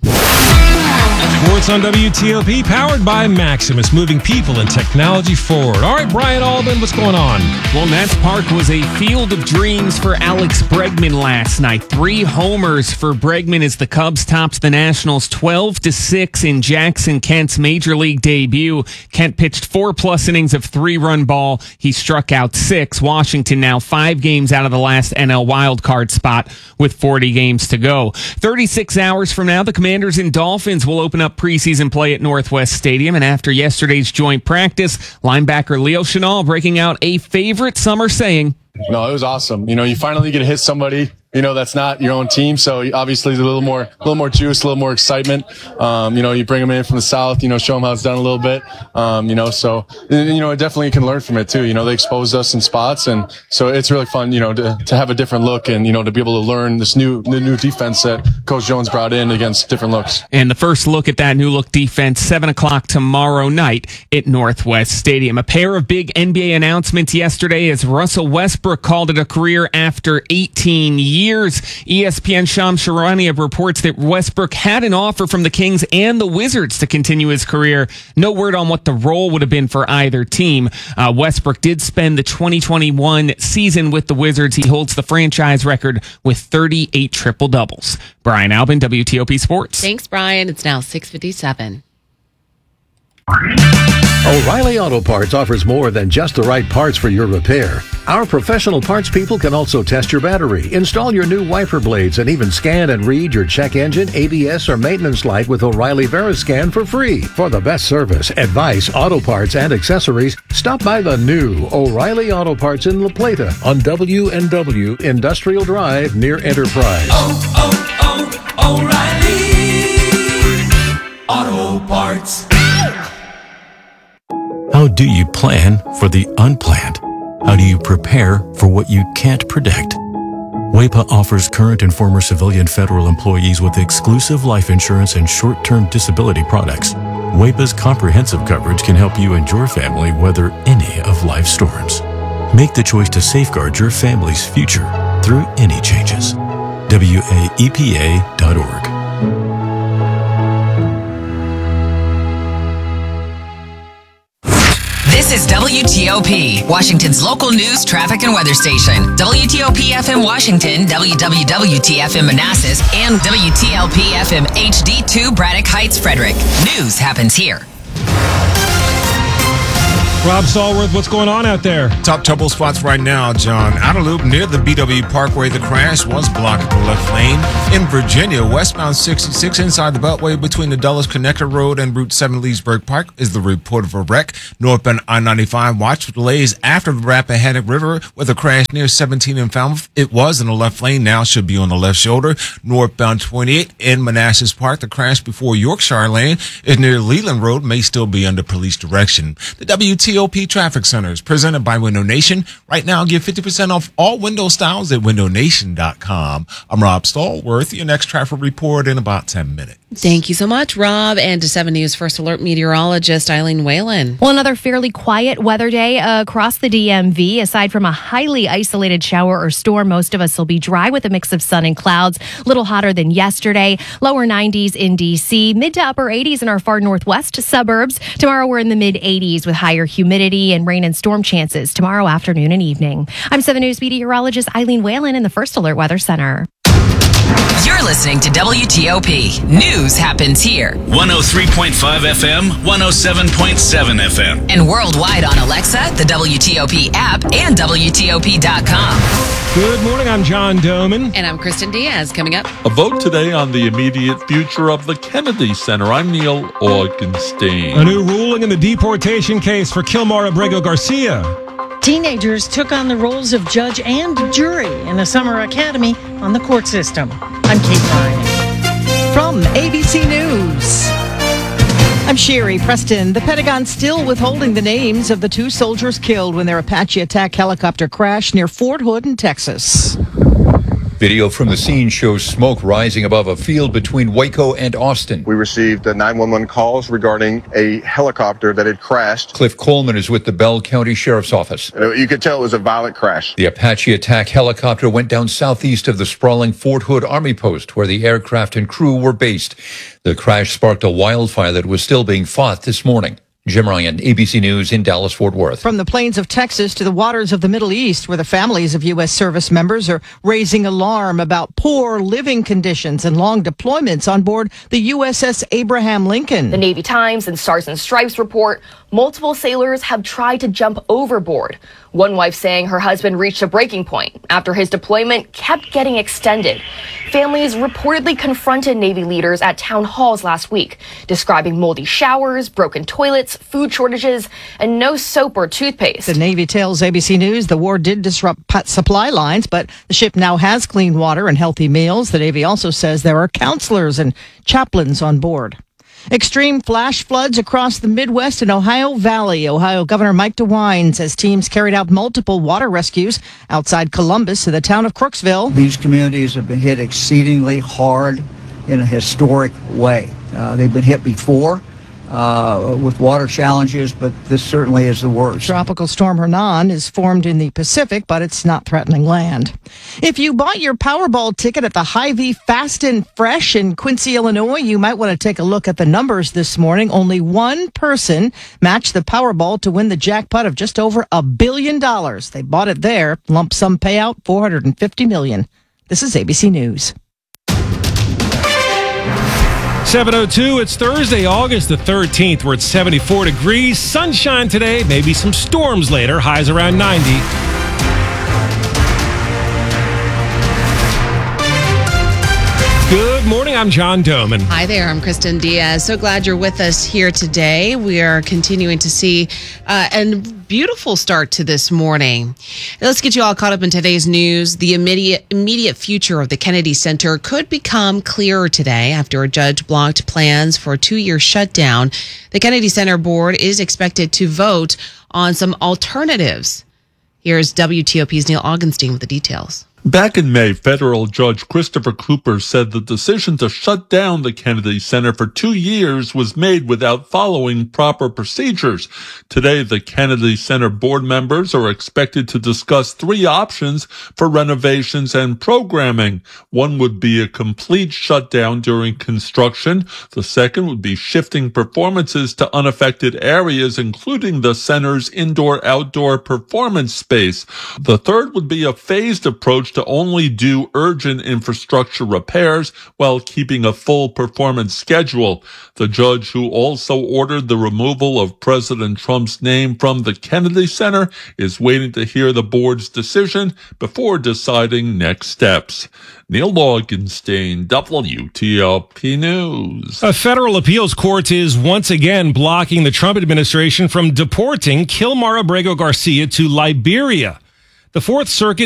Sports on W T O P, powered by Maximus, moving people and technology forward. All right, Brian Albin, what's going on? Well, Nats Park was a field of dreams for Alex Bregman last night. Three homers for Bregman as the Cubs topped the Nationals twelve to six in Jackson Kent's Major League debut. Kent pitched four-plus innings of three-run ball. He struck out six. Washington now five games out of the last N L wildcard spot with forty games to go. thirty-six hours from now, the Commanders and Dolphins will open up preseason play at Northwest Stadium, and after yesterday's joint practice, linebacker Leo Chenal breaking out a favorite summer saying. No, it was awesome. You know, you finally get to hit somebody, you know, that's not your own team. So obviously there's a little more, a little more juice, a little more excitement. Um, you know, you bring them in from the South, you know, show them how it's done a little bit. Um, you know, so, you know, definitely can learn from it too. You know, they exposed us in spots. And so it's really fun, you know, to, to have a different look and, you know, to be able to learn this new, the new defense that Coach Jones brought in against different looks. And the first look at that new look defense, seven o'clock tomorrow night at Northwest Stadium. A pair of big N B A announcements yesterday as Russell Westbrook called it a career after eighteen years. E S P N Shams Charania reports that Westbrook had an offer from the Kings and the Wizards to continue his career. No word on what the role would have been for either team. Uh, Westbrook did spend the twenty twenty-one season with the Wizards. He holds the franchise record with thirty-eight triple-doubles. Brian Albin, W T O P Sports. Thanks, Brian. It's now six fifty-seven. O'Reilly Auto Parts offers more than just the right parts for your repair. Our professional parts people can also test your battery, install your new wiper blades, and even scan and read your check engine, A B S, or maintenance light with O'Reilly Veriscan for free. For the best service, advice, auto parts, and accessories, stop by the new O'Reilly Auto Parts in La Plata on W and W Industrial Drive near Enterprise. Oh, oh, oh, O'Reilly Auto Parts. How do you plan for the unplanned? How do you prepare for what you can't predict? WAEPA offers current and former civilian federal employees with exclusive life insurance and short-term disability products. WAEPA's comprehensive coverage can help you and your family weather any of life's storms. Make the choice to safeguard your family's future through any changes. W A E P A dot org. This is W T O P, Washington's local news, traffic, and weather station. W T O P F M Washington, W W W T F M Manassas, and W T L P F M H D two Braddock Heights, Frederick. News happens here. Rob Stallworth, what's going on out there? Top trouble spots right now, John. Outer Loop near the B W Parkway. The crash was blocking the left lane. In Virginia, westbound sixty-six inside the Beltway between the Dulles Connector Road and Route seven Leesburg Park is the report of a wreck. Northbound I ninety-five, watch for delays after the Rappahannock River with a crash near seventeen in Falmouth. It was in the left lane, now should be on the left shoulder. Northbound twenty-eight in Manassas Park. The crash before Yorkshire Lane is near Leland Road, may still be under police direction. The W T O P Traffic Centers, presented by Window Nation. Right now, get fifty percent off all window styles at window nation dot com. I'm Rob Stallworth, your next traffic report in about ten minutes. Thank you so much, Rob. And to seven News First Alert meteorologist Eileen Whalen. Well, another fairly quiet weather day across the D M V. Aside from a highly isolated shower or storm, most of us will be dry with a mix of sun and clouds. A little hotter than yesterday. Lower nineties in D C, mid to upper eighties in our far northwest suburbs. Tomorrow we're in the mid eighties with higher humidity and rain and storm chances tomorrow afternoon and evening. I'm seven News meteorologist Eileen Whalen in the First Alert Weather Center. You're listening to W T O P. News happens here. one oh three point five F M, one oh seven point seven F M. And worldwide on Alexa, the W T O P app, and W T O P dot com. Good morning, I'm John Doman. And I'm Kristen Diaz. Coming up, a vote today on the immediate future of the Kennedy Center. I'm Neil Augenstein. A new ruling in the deportation case for Kilmar Abrego Garcia. Teenagers took on the roles of judge and jury in a summer academy on the court system. I'm Kate Ryan. From A B C News, I'm Sherry Preston. The Pentagon still withholding the names of the two soldiers killed when their Apache attack helicopter crashed near Fort Hood in Texas. Video from the scene shows smoke rising above a field between Waco and Austin. We received uh, nine one one calls regarding a helicopter that had crashed. Cliff Coleman is with the Bell County Sheriff's Office. You could tell it was a violent crash. The Apache attack helicopter went down southeast of the sprawling Fort Hood Army Post, where the aircraft and crew were based. The crash sparked a wildfire that was still being fought this morning. Jim Ryan, A B C News in Dallas-Fort Worth. From the plains of Texas to the waters of the Middle East, where the families of U S service members are raising alarm about poor living conditions and long deployments on board the U S S Abraham Lincoln. The Navy Times and Stars and Stripes report multiple sailors have tried to jump overboard. One wife saying her husband reached a breaking point after his deployment kept getting extended. Families reportedly confronted Navy leaders at town halls last week, describing moldy showers, broken toilets, food shortages, and no soap or toothpaste. The Navy tells A B C News the war did disrupt supply lines, but the ship now has clean water and healthy meals. The Navy also says there are counselors and chaplains on board. Extreme flash floods across the Midwest and Ohio Valley. Ohio Governor Mike DeWine says teams carried out multiple water rescues outside Columbus to the town of Crooksville. These communities have been hit exceedingly hard in a historic way. Uh, they've been hit before uh, with water challenges, but this certainly is the worst. Tropical storm Hernan is formed in the Pacific, but it's not threatening land. If you bought your Powerball ticket at the Hy-Vee Fast and Fresh in Quincy, Illinois, you might want to take a look at the numbers this morning. Only one person matched the Powerball to win the jackpot of just over a billion dollars. They bought it there. Lump sum payout, four hundred fifty million dollars. This is A B C News. seven oh two, it's Thursday, August the thirteenth. We're at seventy-four degrees. Sunshine today, maybe some storms later. Highs around ninety. Good morning. I'm John Doman. Hi there, I'm Kristen Diaz. So glad you're with us here today. We are continuing to see uh, a beautiful start to this morning. Let's get you all caught up in today's news. The immediate immediate future of the Kennedy Center could become clearer today after a judge blocked plans for a two-year shutdown. The Kennedy Center board is expected to vote on some alternatives. Here's W T O P's Neil Augenstein with the details. Back in May, federal judge Christopher Cooper said the decision to shut down the Kennedy Center for two years was made without following proper procedures. Today, the Kennedy Center board members are expected to discuss three options for renovations and programming. One would be a complete shutdown during construction. The second would be shifting performances to unaffected areas, including the center's indoor-outdoor performance space. The third would be a phased approach to only do urgent infrastructure repairs while keeping a full performance schedule. The judge, who also ordered the removal of President Trump's name from the Kennedy Center, is waiting to hear the board's decision before deciding next steps. Neil Augenstein, W T O P News. A federal appeals court is once again blocking the Trump administration from deporting Kilmar Abrego Garcia to Liberia. The Fourth Circuit